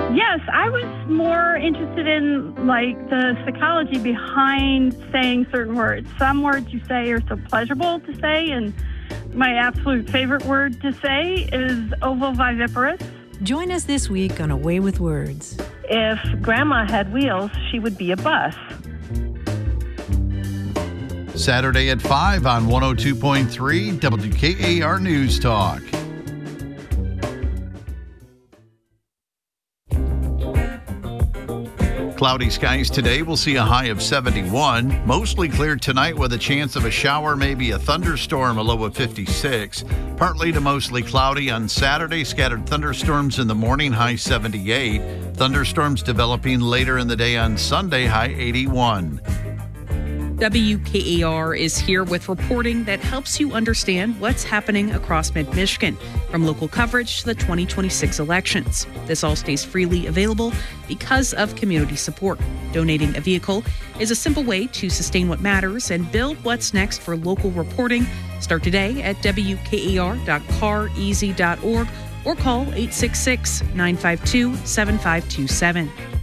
Yes, I was more interested in the psychology behind saying certain words. Some words you say are so pleasurable to say, and my absolute favorite word to say is ovoviviparous. Join us this week on Away with Words. If Grandma had wheels, she would be a bus. Saturday at 5 on 102.3 WKAR News Talk. Cloudy skies today. We'll see a high of 71. Mostly clear tonight with a chance of a shower, maybe a thunderstorm, a low of 56. Partly to mostly cloudy on Saturday. Scattered thunderstorms in the morning, high 78. Thunderstorms developing later in the day on Sunday, high 81. WKAR is here with reporting that helps you understand what's happening across mid-Michigan, from local coverage to the 2026 elections. This all stays freely available because of community support. Donating a vehicle is a simple way to sustain what matters and build what's next for local reporting. Start today at WKAR.careasy.org or call 866-952-7527.